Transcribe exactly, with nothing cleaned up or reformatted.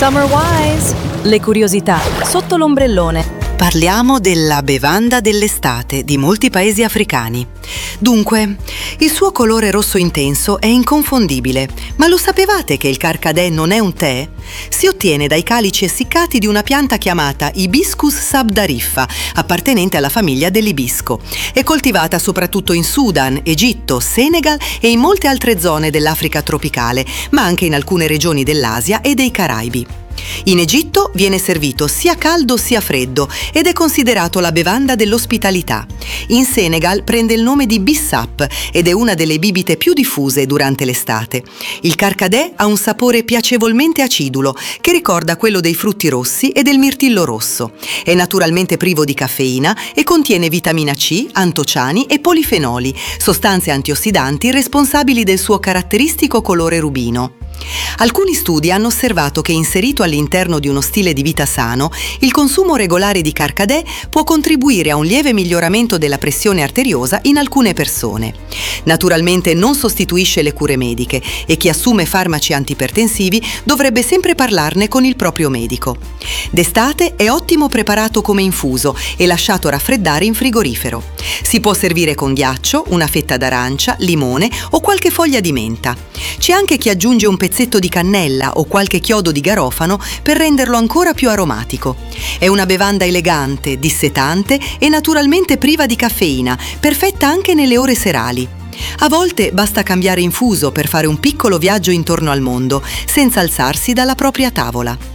Summer Wise! Le curiosità sotto l'ombrellone. Parliamo della bevanda dell'estate di molti paesi africani. Dunque, il suo colore rosso intenso è inconfondibile, ma lo sapevate che il carcadè non è un tè? Si ottiene dai calici essiccati di una pianta chiamata Hibiscus sabdariffa, appartenente alla famiglia dell'ibisco. È coltivata soprattutto in Sudan, Egitto, Senegal e in molte altre zone dell'Africa tropicale, ma anche in alcune regioni dell'Asia e dei Caraibi. In Egitto viene servito sia caldo sia freddo ed è considerato la bevanda dell'ospitalità. In Senegal prende il nome di Bissap ed è una delle bibite più diffuse durante l'estate. Il carcadè ha un sapore piacevolmente acidulo che ricorda quello dei frutti rossi e del mirtillo rosso. È naturalmente privo di caffeina e contiene vitamina C, antociani e polifenoli, sostanze antiossidanti responsabili del suo caratteristico colore rubino. Alcuni studi hanno osservato che inserito all'interno di uno stile di vita sano, il consumo regolare di carcadè può contribuire a un lieve miglioramento della pressione arteriosa in alcune persone. Naturalmente non sostituisce le cure mediche e chi assume farmaci antipertensivi dovrebbe sempre parlarne con il proprio medico. D'estate è ottimo preparato come infuso e lasciato raffreddare in frigorifero. Si può servire con ghiaccio, una fetta d'arancia, limone o qualche foglia di menta. C'è anche chi aggiunge un pezzetto di cannella o qualche chiodo di garofano per renderlo ancora più aromatico. È una bevanda elegante, dissetante e naturalmente priva di caffeina, perfetta anche nelle ore serali. A volte basta cambiare infuso per fare un piccolo viaggio intorno al mondo, senza alzarsi dalla propria tavola.